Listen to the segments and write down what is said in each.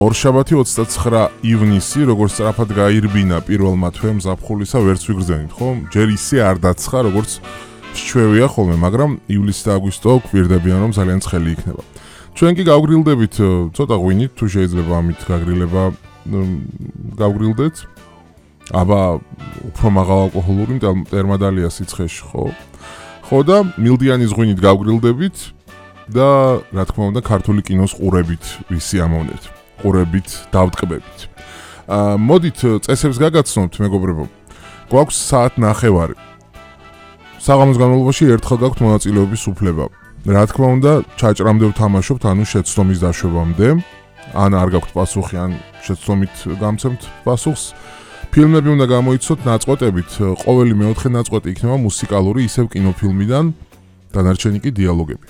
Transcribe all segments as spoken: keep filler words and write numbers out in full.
ორშაბათი ოცდაცხრა ივნისი, როგორც სწრაფად გაირბინა პირველმა თვემ ზაფხულისა, ვერც ვიგრძენით, ხო? ჯერ ისე არ დაცხა, როგორც ჩვევია ხოლმე, მაგრამ ივლისი და აგვისტო გვირდებიან, რომ ძალიან ცხელი იქნება. ჩვენ კი გავგრილდებით ცოტა ღვინით, თუ შეიძლება ამით გაგრილება გავგრილდეთ. აბა უფრო მაღალ ალკოჰოლური ტერმადალია სიცხეში, ხო? ხო და მილდიანის ღვინით გავგრილდებით და რა თქმა უნდა ქართული კინოს ყურებით ვისიამოვნეთ. ყურებით დავტკბებით. აა მოდით წესებს გაგაცნობთ, მეგობრებო. გვაქვს საათ ნახევარი. საღამოს განმავლობაში ერთხელ გაქვთ მონაწილეობის უფლება. რა თქმა უნდა, ჩაჭრამდე ვთამაშობთ, ანუ შეცდომის დაშვებამდე. ან არ გაქვთ პასუხი, ან შეცდომით გამცემთ პასუხს. ფილმები უნდა გამოიცოთ ნაწყვეტებით. ყოველი მეოთხე ნაწყვეტი იქნება მუსიკალური, ისევ კინოფილმიდან, დანარჩენი კი დიალოგები.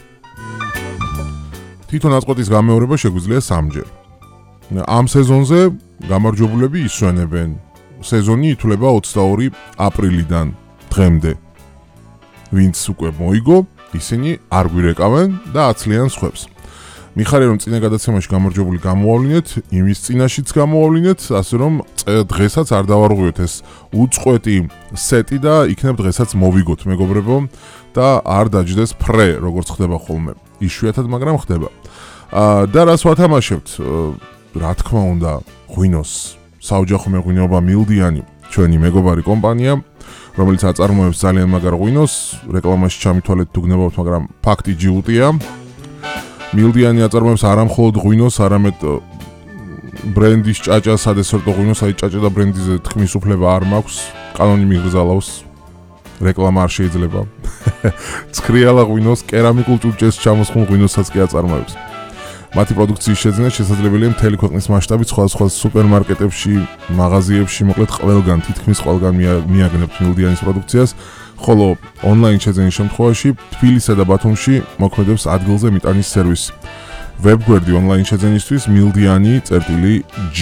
თვითონ ნაწყვეტის გამეორება შეგვიძლია სამჯერ. ამ სეზონზე გამარჯვებულები ისვენებენ. სეზონი ითვლება ოცდაორი აპრილიდან დღემდე. ვინც უკვე მოიგო, ისინი არ გვირეკავენ და აცლიან სხვებს. მიხარია რომ წინა გადაცემაში გამარჯვებული გამოავლინეთ, იმის წინაშიც გამოავლინეთ, ასე რომ დღესაც არ დავარღვიოთ ეს უწყვეტი სეტი და იქნებ დღესაც მოვიგოთ, მეგობრებო, და არ დაჯდეს ფრე, როგორც ხდება ხოლმე. იშვიათად, მაგრამ ხდება. აა და რას ვათამაშებთ? რა თქმა უნდა, ღვინოს, საოჯახო მეღვინეობა მილდიანი, ჩვენი მეგობარი კომპანია, რომელიც აწარმოებს ძალიან მაგარ ღვინოს, რეკლამაში ჩამითვალეთ თუ გნებავთ, მაგრამ ფაქტი ჯიუტია. მილდიანი აწარმოებს არა მხოლოდ ღვინოს, არამედ ბრენდის ჭაჭას, სადესერტო ღვინოს, აი ჭაჭა და ბრენდიზე თქმის უფლება არ მაქვს, კანონი მიგრძალავს, რეკლამა არ შეიძლება. ცხრიალა ღვინოს, კერამიკულ ჭურჭელს ჩამოსხმულ ღვინოსაც კი აწარმოებს. მათი პროდუქციის შეძენა შესაძლებელია მთელი ქვეყნის მასშტაბით სხვადასხვა სუპერმარკეტებში, მაღაზიებში, მოკლედ ყველგან, თითქმის ყველგან მიაგნებთ მილდიანის პროდუქციას, ხოლო ონლაინ შეძენის შემთხვევაში თბილისსა და ბათუმში მოქმედებს ადგილზე მიტანის სერვისი. ვებგვერდი ონლაინ შეძენისთვის mildiyani.g.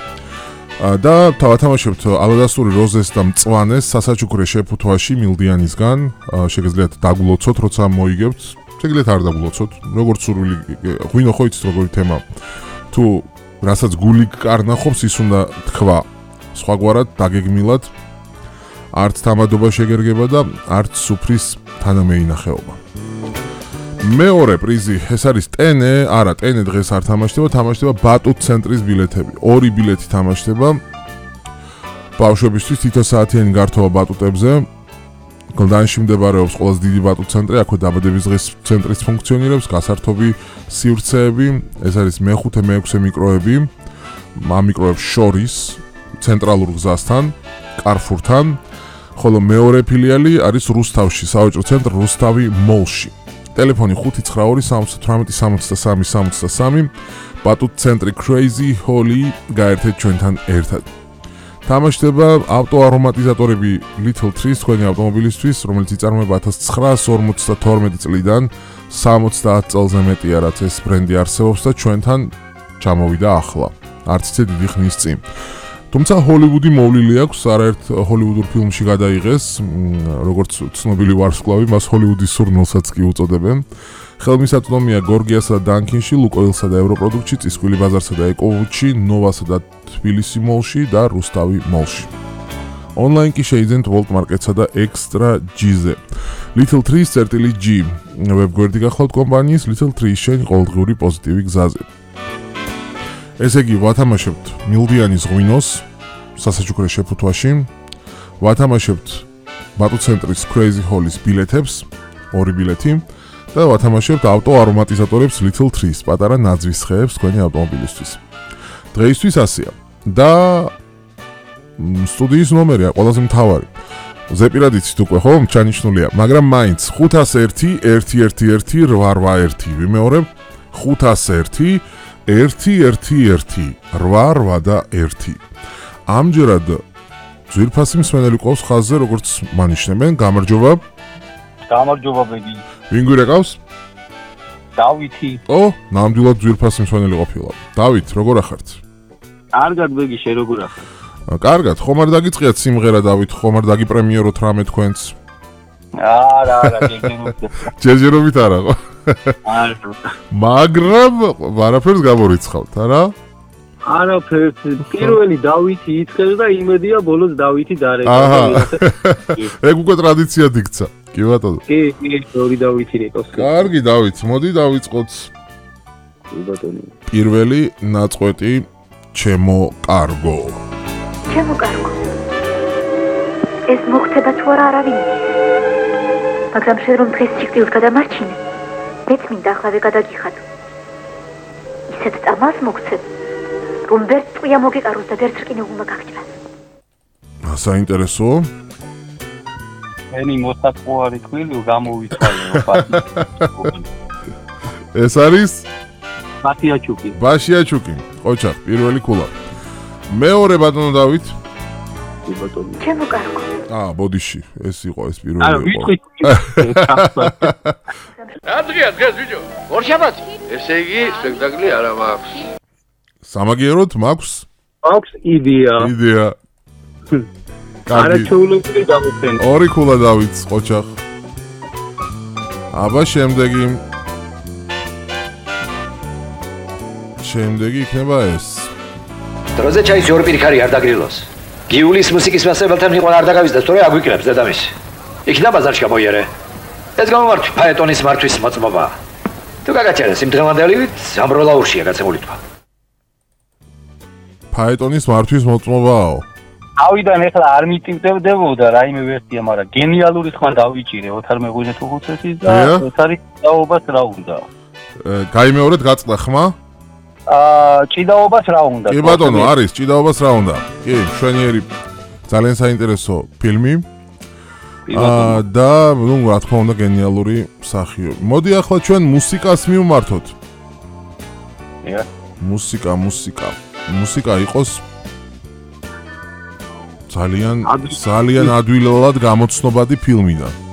და თავათამაშებთ ალადასტური როზეს და მწვანეს სასაჩუქრე შეფუთვაში მილდიანისგან, შეგიძლიათ დაგულოცოთ, როცა მოიგებთ. შეგიძლიათ არ დაგულოცოთ, როგორც სურვილი, ღვინო ხო იცით როგორი თემა. თუ რასაც გული კარნახობს, ის უნდა თქვა. სხვაგვარად დაგეგმილად არც თამადობა შეგერგება და არც სუფრის თანამეინახეობა. მეორე პრიზი, ეს არის ტენე, არა, ტენე დღეს არ თამაშდება, თამაშდება ბატუტ ცენტრის ბილეთები. ორი ბილეთი თამაშდება. ბავშვებისთვის თითო საათიანი გართობა ბატუტებზე. გლდანში მდებარეობს ყველაზე დიდი ბატუტ ცენტრი, აქვე დაბადების დღის ცენტრის ფუნქციონირებს, გასართობი სივრცეები, ეს არის მეხუთე, მეექვსე მიკროები, ამ მიკროებს შორის, ცენტრალურ გზასთან, კარფურთან, ხოლო მეორე ფილიალი არის რუსთავში, საოჭრო ცენტრ რუსთავი მოლში. ტელეფონი ხუთი ცხრა ორი სამოცდა თვრამეტი სამოცდა სამი სამოცდა სამი, ბატუტ ცენტრი Crazy Holly გაერთეთ ჩვენთან ერთად. თამაშდება ავტოარომატიზატორები Little Trees თქვენი ავტომობილისთვის, რომელიც იწარმოება ათას ცხრაასი ორმოცდათორმეტი წლიდან, სამოცდაათ წელზე მეტია, რაც ეს ბრენდი არსებობს და ჩვენთან ჩამოვიდა ახლა. არც ისე დიდი ხნის წინ. თუმცა ჰოლივუდი მოვლილი აქვს, არაერთ ჰოლივუდურ ფილმში გადაიღეს, როგორც ცნობილი ვარსკვლავი, მას ჰოლივუდის სურნელსაც კი უწოდებენ. ხელმისაწვდომია გორგიასა და დანკინში, ლუკოილსა და ევროპროდუქტში, წისქვილი ბაზარსა და ეკოვუდში, ნოვასა და თბილისი მოლში და რუსთავი მოლში. ონლაინ კი შეიძენთ Volt Market-სა და Extra G-ზე. Little Trees წერტილი G ვებგვერდი გახლავთ კომპანიის Little Trees შენი ყოველდღიური პოზიტივი გზაზე. ესე იგი, ვათამაშებთ მილდიანის ღვინოს სასაჩუქრე შეფუთვაში, ვათამაშებთ ბატუტ ცენტრის Crazy Holly-ის ბილეთებს, ორი ბილეთი და ვათამაშებთ ავტოარომატიზატორებს Little Trees, პატარა ნაძვის ხეებს თქვენი ავტომობილისთვის. დღეისთვის ასეა. და სტუდიის ნომერია ყველაზე მთავარი. ზეპირად იცით უკვე, ხო? ჩანიშნულია, მაგრამ მაინც ხუთას ერთი ერთი ერთი ერთი რვა რვა ერთი. ვიმეორებ, ხუთას ერთი ერთი ერთი ერთი რვა რვა ერთი. ამჯერად ძვირფასი მსმენელი ყავს ხაზზე, როგორც მანიშნებენ, გამარჯობა. გამარჯობა ბეგი. ვინ გვირეკავს? დავითი. ო, ნამდვილად ძვირფასი მსმენელი ყოფილა. დავით, როგორ ახართ? კარგად ბეგი, შე როგორ ახარ? კარგად, ხომ არ დაგიწყიათ სიმღერა დავით, ხომ არ დაგიპრემიეროთ რამე თქვენც? არა, არა, გეგმით. ჯერჯერობით არა ხო? არა. მაგრამ არაფერს გამორიცხავთ, არა? არაფერს პირველი დავითი იწყებს და იმედია ბოლოს დავითი დარეკა. აჰა. ეგ უკვე ტრადიციად იქცა. კი ბატონო. კი, კი, ორი დავითი რეკოს. კარგი დავით, მოდი დავიწყოთ. კი ბატონო. პირველი ნაწყვეტი ჩემო კარგო. ჩემო კარგო. ეს მოხდება თუ არა არავინ იცის. მაგრამ შენ რომ დღეს სიკვდილს გადამარჩინე, მეც მინდა ახლავე გადაგიხადო. ისეთ წამალს მოგცემ, რომ ვერ ტყვია მოგეკაროს და ვერ რკინეულმა გაგჭრას. საინტერესოა. მენი მოსაყვარი კვილი გამოვიცვალე ფაქტი. ეს არის მათიაჩუკი. ბაშიაჩუკი. ყოჩა, პირველი ქულა. მეორე ბატონო დავით. კი ბატონო. ჩემო კარგო. აა, ბოდიში, ეს იყო ეს არა, პირველი იყო. ვიტყვი. ადგია დღეს ბიჭო ორშაბათი ესე იგი სპექტაკლი არა მაქვს სამაგიეროდ მაქვს აქვს იდეა. იდეა. არა კარგი. ჩაულებული გამოფენ. ორი ქულა დავით ყოჩახ. აბა შემდეგი შემდეგი იქნება ეს. დროზე ჩაის ორი პირიქარი არ დაგრილოს. გიულის მუსიკის მასწავლებელთან მიყვა არ დაგავის და სწორე აგვიკრებს დედამის. იქნა ბაზარში გამოიერე. ეს გამომართვი ფაეტონის მართვის მოწმობა. თუ გაგაჩერეს იმ დღევანდელივით ამბროლაურშია გაცემული თქვა. ფაეტონის მართვის მოწმობაო. ავიდან ეხლა არ მიწივდებდებოდა რაიმე ვერსია, მაგრამ გენიალური ხმა დავიჭირე ოთარ მეღვინე თუხუცესის და დიახ. ეს არის ჭიდაობას რა უნდა. ე, გაიმეორეთ გაწყდა ხმა? აა ჭიდაობას რა უნდა. კი ბატონო, არის ჭიდაობას რა უნდა. კი, მშვენიერი ძალიან საინტერესო ფილმი. აა და ნუ რა თქმა უნდა გენიალური მსახიობი. მოდი ახლა ჩვენ მუსიკას მივმართოთ. ია. მუსიკა, მუსიკა. მუსიკა იყოს ძალიან ძალიან ადვილად გამოცნობადი ფილმიდან.